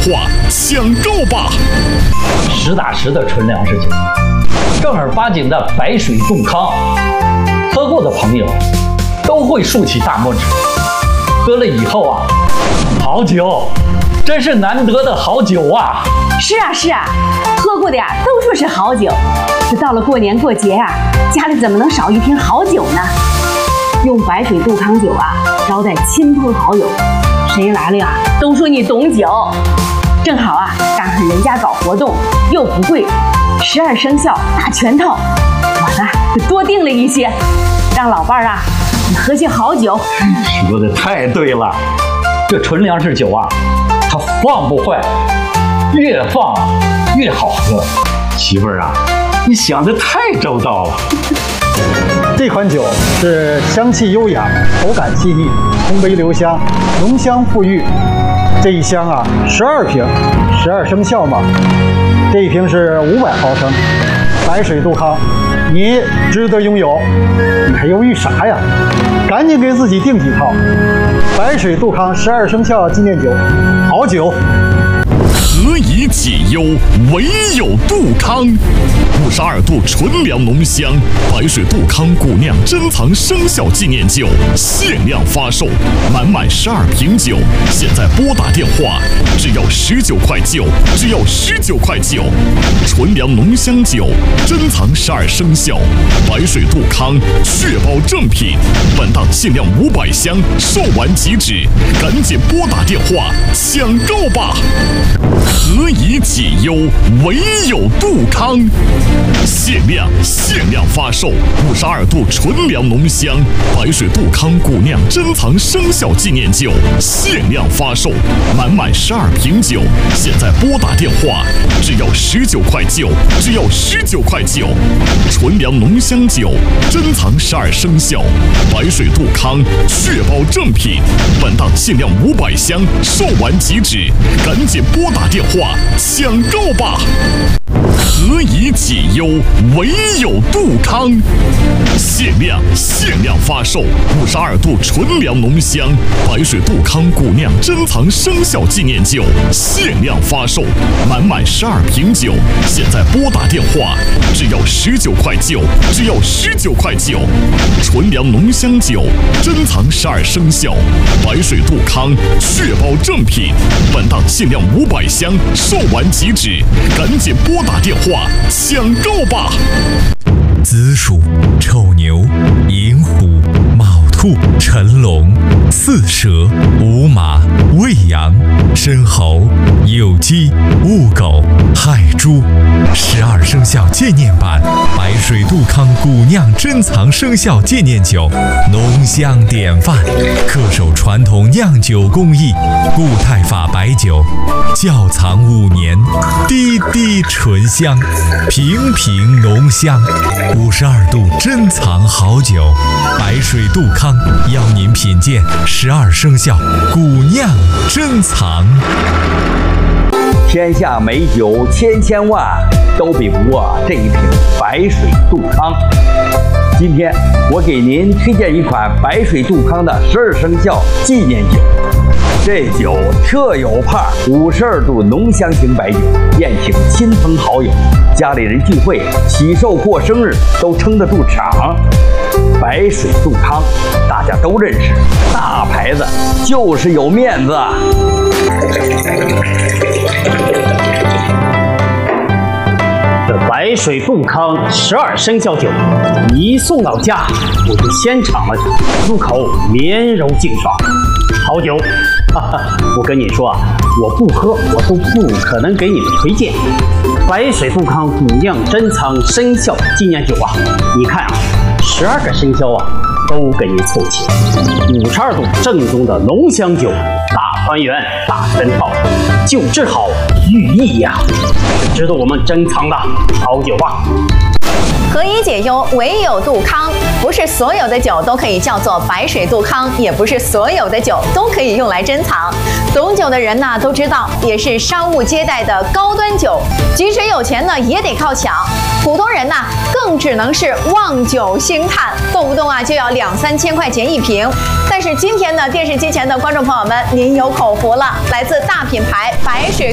话抢购吧！ 实打实的纯粮食酒，正儿八经的白水杜康，喝过的朋友都会竖起大拇指。喝了以后啊，好酒，真是难得的好酒啊！ 是啊，喝过的呀都说是好酒。这到了过年过节啊，家里怎么能少一瓶好酒呢？用白水杜康酒啊招待亲朋好友，谁来了呀都说你懂酒。正好啊赶上人家搞活动，又不贵，12生肖大全套，我呢就多订了一些，让老伴儿啊你喝些好酒。 说的太对了，这纯粮食酒啊，它放不坏，越放越好喝。媳妇儿啊，你想的太周到了。 这款酒是香气优雅，口感细腻，通杯留香，浓香馥郁。这一箱啊，12瓶，12生肖嘛。这一瓶是500毫升，白水杜康，你值得拥有。你还犹豫啥呀？赶紧给自己订几套。白水杜康12生肖纪念酒，好酒。 何以解忧，唯有杜康。52度纯粮浓香白水杜康古酿珍藏生肖纪念酒限量发售，满12瓶酒，现在拨打电话，只要19块9，只要19块9。纯粮浓香酒，珍藏12生肖，白水杜康，确保正品。本档限量500箱，售完即止，赶紧拨打电话抢购吧！何以解忧，唯有杜康。限量发售52度纯粮浓香白水杜康古酿珍藏生肖纪念酒限量发售，满12瓶酒，现在拨打电话，只要19块9，只要19块9。纯粮浓香酒，珍藏12生肖，白水杜康，确保正品。本档限量500箱，售完即止，赶紧拨打电话抢购吧！何以解忧，唯有杜康。限量发售52度纯粮浓香白水杜康古酿珍藏生肖纪念酒限量发售，满12瓶酒，现在拨打电话，只要19块9，只要19块9。纯粮浓香酒，珍藏12生肖，白水杜康，确保正品。本档限量500箱，售完即止，赶紧拨打电话抢购吧！ 子鼠、丑牛、寅虎、卯兔、辰龙、巳蛇、午马、未羊、申猴、酉鸡、戊狗、亥猪。12生肖纪念版白水杜康古酿珍藏生肖纪念酒，浓香典范，恪守传统酿酒工艺，固态法白酒，窖藏5年，滴滴醇香，瓶瓶浓香。52度珍藏好酒，白水杜康邀您品鉴12生肖古酿珍藏。 天下美酒千万，都比不过这一瓶白水杜康。今天我给您推荐一款白水杜康的12生肖纪念酒。这酒特有派，52度浓香型白酒，宴请亲朋好友，家里人聚会、喜寿过生日都撑得住场。白水杜康大家都认识，大牌子就是有面子。 这白水杜康12生肖酒一送到家，我就先尝了，入口绵柔净爽，好酒。我跟你说啊，我不喝我都不可能给你们推荐。白水杜康古酿珍藏生肖纪念酒啊，你看啊，12个生肖啊都给你凑齐，52度正宗的浓香酒，大团圆大珍套，酒质好寓意呀，是值得我们珍藏的好酒啊。 何以解忧，唯有杜康。不是所有的酒都可以叫做白水杜康，也不是所有的酒都可以用来珍藏。懂酒的人呢都知道，也是商务接待的高端酒，即使有钱呢也得靠抢。普通人呢更只能是望酒兴叹，动不动啊就要2-3千块钱一瓶。但是今天呢，电视机前的观众朋友们，您有口福了，来自大品牌白水